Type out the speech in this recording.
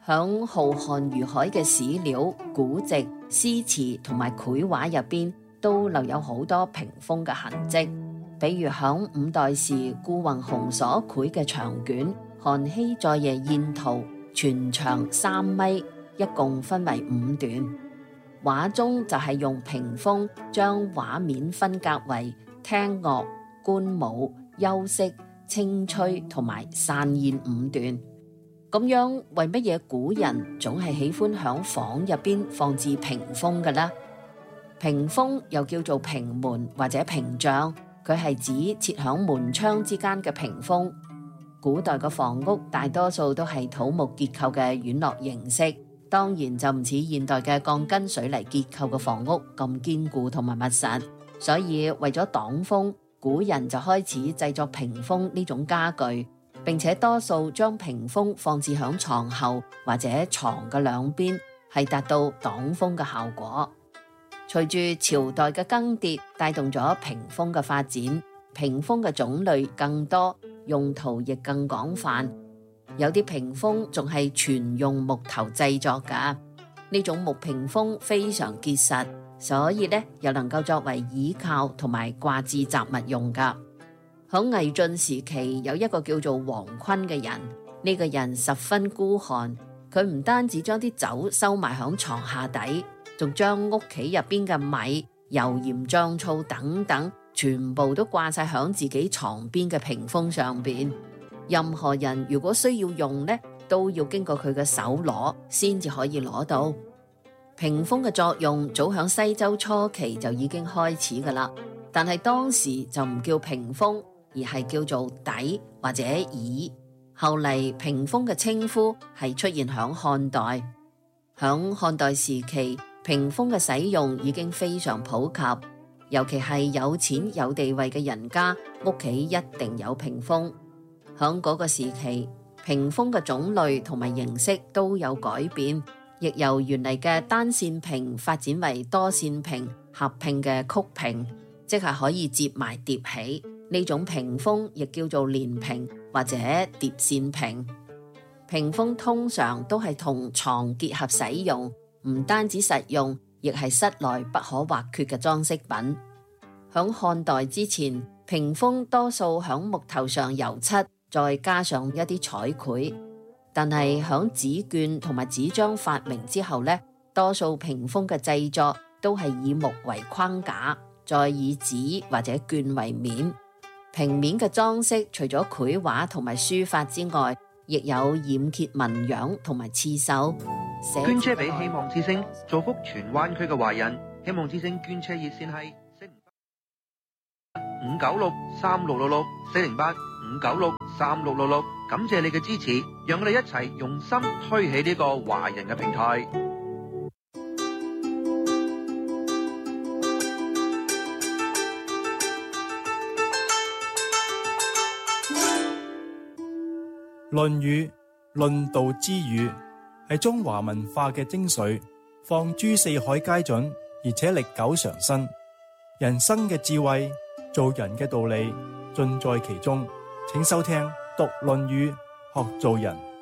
響浩瀚如海嘅史料、古籍、詩詞同埋繪畫入邊，都留有好多屏風嘅痕跡。比如響五代時顧宏雄所繪嘅長卷《韓熙載夜宴圖》，全長3米，一共分為5段。畫中就係用屏風將畫面分隔為聽樂、觀舞、休息、清吹同埋散宴5段。咁樣為乜嘢古人總係喜歡響房入邊放置屏風嘅呢？屏風又叫做屏門或者屏障，佢係指設響門窗之間嘅屏風。古代嘅房屋大多數都係土木結構嘅院落形式，當然就唔似現代嘅鋼筋水泥結構嘅房屋咁堅固同埋密實。所以為咗擋風，古人就開始製作屏風呢種家具，並且多數將屏風放置響床後或者床嘅兩邊，係達到擋風嘅效果。隨住朝代嘅更迭，帶動咗屏風嘅發展，屏風嘅種類更多，用途亦更廣泛。有啲屏風仲係全用木頭製作㗎，呢種木屏風非常結實，所以咧又能夠作為倚靠同埋掛置雜物用㗎。喺魏晉時期，有一個叫做王坤嘅人，呢個人十分孤寒，佢唔單止將啲酒收埋響床下底，仲將屋企入邊嘅米、油鹽醬醋等等，全部都掛晒響自己床邊嘅屏風上邊。任何人如果需要用呢，都要經過佢嘅手攞先至可以攞到。屏風嘅作用早響西周初期就已經開始噶啦，但係當時就唔叫屏風，而係叫做底或者椅。後嚟屏風嘅稱呼係出現響漢代。響漢代時期，屏風嘅使用已經非常普及，尤其係有錢有地位嘅人家，屋企一定有屏風。響嗰個時期，屏風嘅種類同埋形式都有改變，亦由原嚟嘅單線屏發展為多線屏、合併嘅曲屏，即係可以接埋疊起。呢種屏風亦叫做連屏或者疊線屏。屏風通常都係同床結合使用，唔單止實用，亦係室內不可或缺嘅裝飾品。響漢代之前，屏風多數響木頭上油漆，再加上一啲彩繪。但係響紙絹同埋紙張發明之後呢，多數屏風嘅製作都係以木為框架，再以紙或者絹為面。平面嘅裝飾除咗繪畫同埋書法之外，亦有染揭紋樣同埋刺繡。 捐車俾希望之星，造福荃灣區嘅華人。希望之星捐車熱線係596-3666-408-596-3666。感謝你嘅支持，讓我哋一齊用心推起呢個華人嘅平台。 《論語》論道之語，係中華文化嘅精髓，放諸四海皆準，而且歷久常新。人生嘅智慧，做人嘅道理，盡在其中。請收聽《讀論語》，學做人。